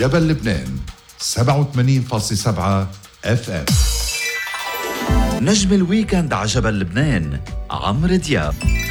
جبل لبنان 87.7 FM. نجم الويكند على جبل لبنان عمرو دياب.